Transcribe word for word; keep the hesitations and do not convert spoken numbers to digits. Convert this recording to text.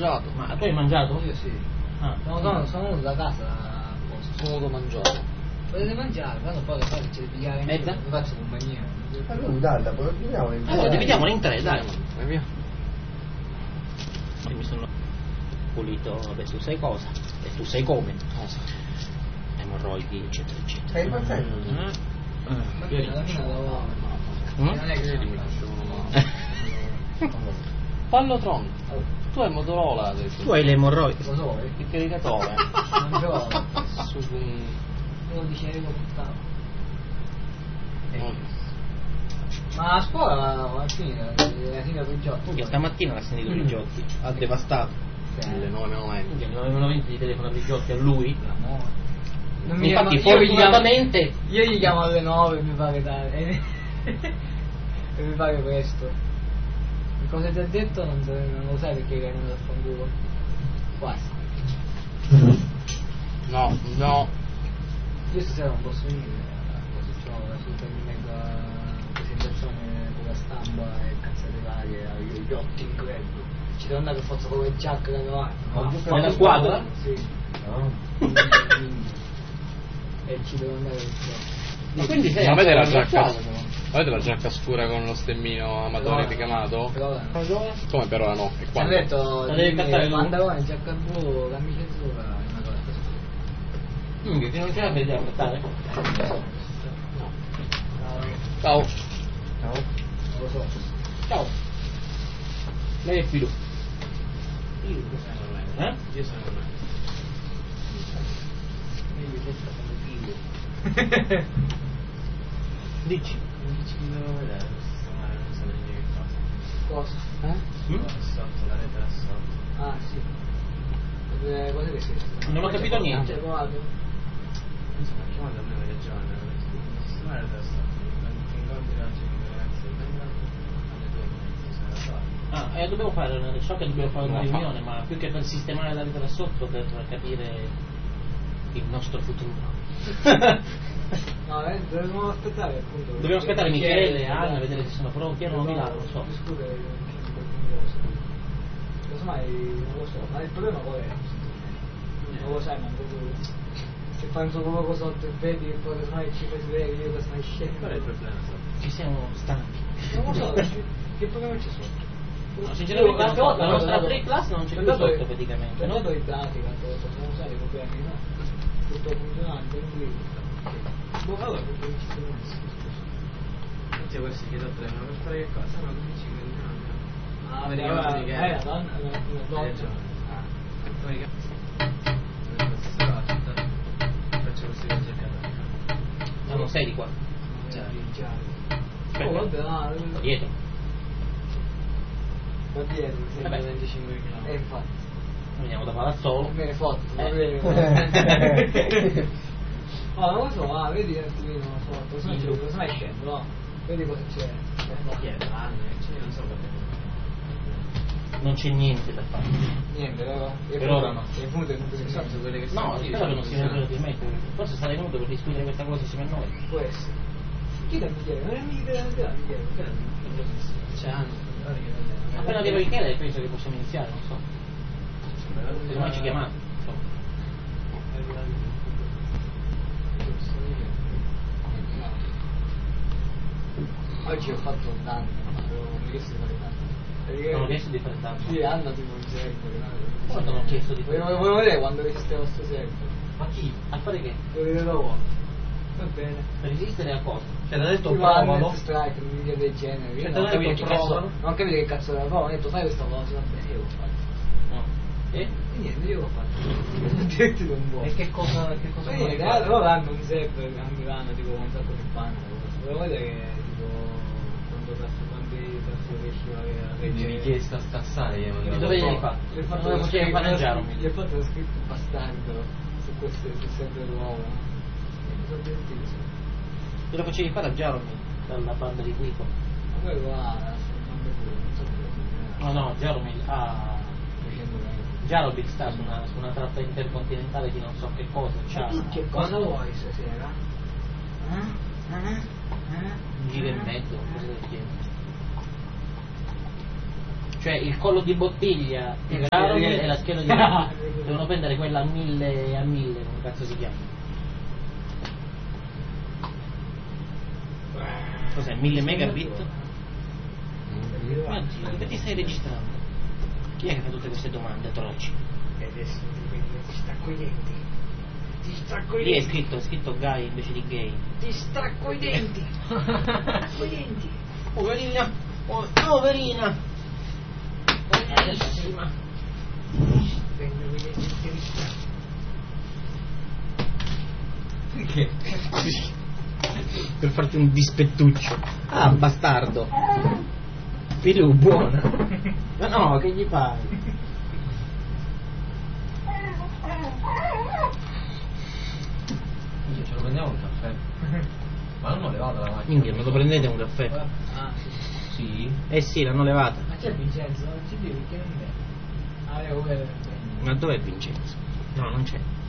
mangiato. Ma tu hai mangiato? Io sì. Ah, No, no, sono venuto da casa apposta. Sono mangiato. Potete mangiare, quando poi le cose ce le pigliare. Mezza? Non faccio compagnia. Allora dai, poi dividiamo in allora dividiamola in tre, dai. Vai via. Io mi sono pulito, vabbè, tu sai cosa? E tu sai come? Cosa? Emorroidi, eccetera, eccetera. Stai impazzendo? Eh? Ma che alla fine lo Mm? non è che Vedi, mi facevano male. Pallotron. Tu hai Motorola adesso. Tu hai le emorroidi. Lo so, Che caricatore? non ce l'ho. Su un... Uno dice io puttana. Oh. Ma a scuola alla fine, alla fine del gioco. Minchia, stamattina l'ha sentito Rigiotti, ha devastato. Alle nove meno venti. Minchia, non avevano venti di telefono a Rigiotti a lui. Non mi Infatti, chiamo- io gli chiamo- fortunatamente, Io gli chiamo alle nove e mi pare dare. E mi pare questo. Che cosa ti ha detto? Non, so- non lo sai perché hai andato a fanculo. Basta. No, no. Io stasera non posso venire, così c'ho la super mega presentazione con la stampa e cazzate varie al Yachting Club. Ci devo andare per forza con le giacche da davanti. Ma la squadra? Sì. No. E ci devo andare per forza. ma quindi sei Ma avete la ancora giacca? nel quadro? Avete la giacca scura con lo stemmino amatore ricamato? Per ora no. Come per ora no? E Ci hanno quando? detto La devi cattare il lui? pantalone, giacca blu, camicia azzurra, una cosa così. Minchia, che non ce la vedi a aspettare? Ciao. Ciao. Non lo so. Ciao. Lei è Filu. Io cosa sono me? Eh? Io sono me. Io detto come figlio. Dici. Non dici che devo vedere, stasera non so neanche che cosa. Cosa? Eh? Mm? Sotto, la rete da sotto. Ah, sì. Eh, cos'è che sei? Non ho capito niente. Hai provato? Non so, ma chiamate a me perché giovane, non è la rete da sotto. Ti incontri oggi con le ragazze di Belgrado, alle due e mezza, se la fa. Ah, eh, dobbiamo fare, so che dobbiamo fare una No, riunione, ma più che per sistemare la vita da sotto, per capire il nostro futuro. No, eh, dobbiamo aspettare appunto. Dobbiamo aspettare Michele e Anna, esatto. vedere se sono pronti, erano a Milano, non so. Discutere qualcosa. Casomai non lo so, ma il problema qual è? Non lo sai manco tu. Se fai un solo poco sotto e vedi e poi casomai ci fai vedere che io casomai scendo. Qual è il problema? Ci siamo stanchi. Non lo so, che problema c'è sotto? No, sinceramente Io, la, la nostra dato- play class non c'è ho più dato- sotto praticamente, ho no? dato i dati, tante volte, non sai i problemi, no? Tutto funzionante, quindi... Boh, allora, perché non ci sono messi? Tutti questi che ti prendono per fare che cosa? Ma come ci prendiamo? Ah, Come allora, ricordi che eh, la donna, la, la Hai donna. ragione. Ah, come che... Stasera faccio questi viaggi a casa. Ma non sei di qua, Già, già. Aspetta. Oh, vabbè, ah, dietro. va dietro, sì, Vabbè. venticinque chilometri. E infatti, Veniamo da Palazzolo. me ne foto, va Eh. bene. Oh, non lo so, ah, vedi un attimino, non so, cosa c'è, cosa mai scendo, no? Vedi cosa c'è. Chi è? Ah, io non so perché. Non c'è niente da fare. Niente, vero? E Per poi- ora no. E punto, punto di Sono quelle che No, sono spero che non si venga di me. Forse sarei venuto per discutere questa cosa insieme a noi. Può essere. Chi da Michele? Non è Michele, non è Michele, perché non lo so. C'è anni, guarda che vedo. Appena arriva Michele penso che possiamo iniziare, non so. Se mai ci chiamate. Oggi ho fatto un danno, avevo mi chiesto di fare tanto. Perché- Non ho chiesto di fare tanto. Sì, Anna tipo un server. Quando non ho chiesto di fare Volevo, volevo vedere quando esisteva sto server. Ma chi? A fare che? Lo vedete dopo. Va bene. Per resistere a cosa? Cioè, l'ha detto Tipo provalo. Net Strike, un video del genere. Io Cioè, non ho t'ha detto capito che cazzo, provalo? non ho capito che cazzo era. Poi ho detto fai questa cosa, va bene, io l'ho fatto. No. E? E niente, io l'ho fatto. Diretti da un po'. E che cosa, che cosa Ma vuoi niente, fare? allora hanno un server a Milano, tipo un sacco di panne. Volevo vedere che tipo quando cazzo quanti cazzo riesci a avere. Quindi richiesta a stassare gli hai E mandato. dove gliel'hai fatto? Gli ho fatto Dove lo potevi scritto- paneggiare? Gli ho fatto lo scritto bastardo su questo su server nuovo. E mi sono divertito. Te lo facevi fare a Jaromir dalla banda di Quico. Ma poi va, non so come. No, no, Jaromir ha. trecento metri. Jaromir sta su una, su una tratta intercontinentale di non so che cosa. C'ha Tu che cosa vuoi stasera? Eh? Eh? Eh? un giro e mezzo, cose del genere. Cioè il collo di bottiglia di Carotel e la scheda di Carotel. Devono prendere quella a mille a mille, come cazzo si chiama? Cos'è? mille megabit? Ma dove ti stai registrando? Chi è che fa tutte queste domande atroci? E adesso ti stacco i denti. Ti stacco i Lì è denti. scritto, è scritto gay invece di gay. Ti stacco i denti. Stacco i denti. Poverina! Oh, poverina! Poverissima! Prendo i denti di vista. Perché? Per farti un dispettuccio. Ah, bastardo! Filù, buona! Ma no, che gli fai? Minchia, ce lo prendiamo un caffè. Ma non ho levato la macchina. Minchia, me lo prendete un caffè? Ah, sì. Sì. Eh sì, l'hanno levata. Ma c'è Vincenzo? Non ci devi che non è. Ah, io quello. Ma dov'è Vincenzo? No, non c'è.